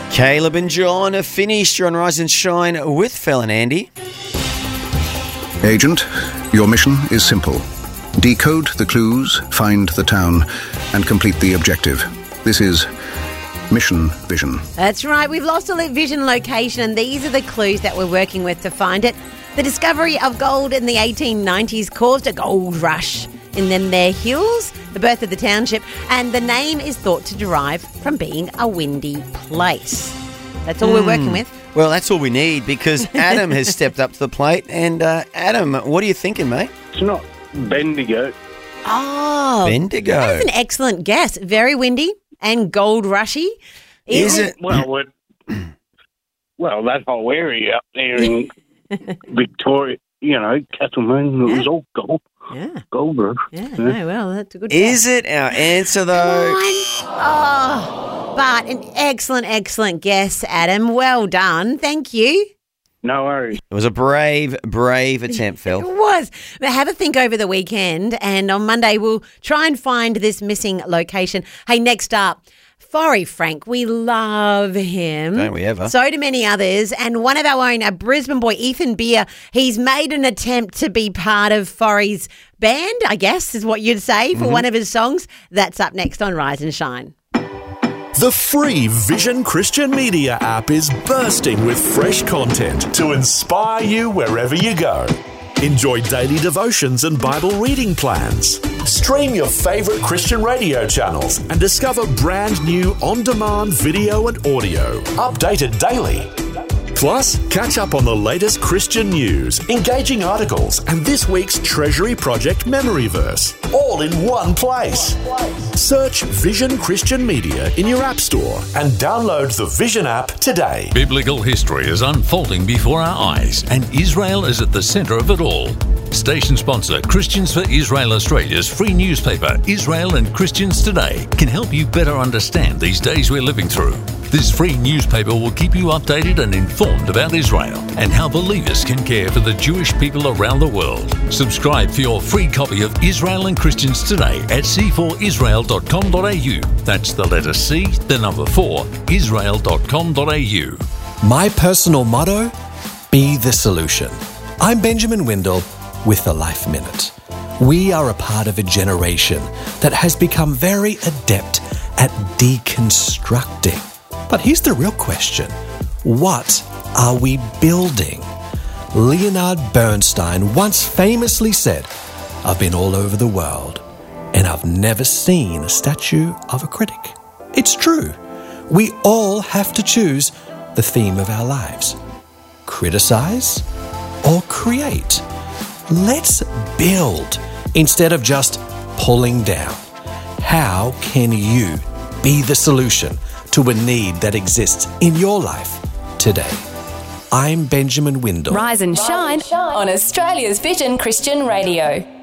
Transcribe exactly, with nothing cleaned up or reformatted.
Caleb and John are finished. You're on Rise and Shine with Phil and Andy. Agent, your mission is simple. Decode the clues, find the town, and complete the objective. This is Mission Vision. That's right. We've lost a vision location, and these are the clues that we're working with to find it. The discovery of gold in the eighteen nineties caused a gold rush in them their hills, the birth of the township, and the name is thought to derive from being a windy place. That's all mm. we're working with. Well, that's all we need, because Adam has stepped up to the plate. And uh, Adam, what are you thinking, mate? It's not Bendigo. Oh, Bendigo. That's an excellent guess. Very windy and gold rushy. Is, is it? Well, it, well, that whole area up there in Victoria, you know, Castlemaine, it yeah. was all gold. Yeah. Gold rush. Yeah, yeah. no, well, that's a good Is guess. it our answer, though? Oh, but an excellent, excellent guess, Adam. Well done. Thank you. No worries. It was a brave, brave attempt, Phil. It was. But have a think over the weekend, and on Monday we'll try and find this missing location. Hey, next up, Forry Frank. We love him. Don't we ever? So do many others. And one of our own, a Brisbane boy, Ethan Beer, he's made an attempt to be part of Forry's band, I guess is what you'd say, for mm-hmm. one of his songs. That's up next on Rise and Shine. The free Vision Christian Media app is bursting with fresh content to inspire you wherever you go. Enjoy daily devotions and Bible reading plans. Stream your favourite Christian radio channels and discover brand new on-demand video and audio, updated daily. Plus, catch up on the latest Christian news, engaging articles, and this week's Treasury Project Memory Verse, all in one place. Search Vision Christian Media in your App Store and download the Vision app today. Biblical history is unfolding before our eyes, and Israel is at the centre of it all. Station sponsor Christians for Israel Australia's free newspaper, Israel and Christians Today, can help you better understand these days we're living through. This free newspaper will keep you updated and informed about Israel and how believers can care for the Jewish people around the world. Subscribe for your free copy of Israel and Christians Today at c four israel dot com dot a u. That's the letter C, the number four, israel dot com dot a u. My personal motto, be the solution. I'm Benjamin Windle with the Life Minute. We are a part of a generation that has become very adept at deconstructing. But here's the real question. What are we building? Leonard Bernstein once famously said, I've been all over the world and I've never seen a statue of a critic. It's true. We all have to choose the theme of our lives. Criticize or create? Let's build instead of just pulling down. How can you be the solution to a need that exists in your life today? I'm Benjamin Windle. Rise and shine on Australia's Vision Christian Radio.